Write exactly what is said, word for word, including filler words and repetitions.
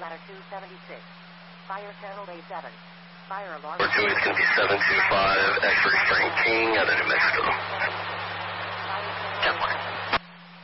matter two seventy-six. Fire channel A seven. Fire alarm. Number two is going to be seven two five, X-ray Frank King out of New Mexico.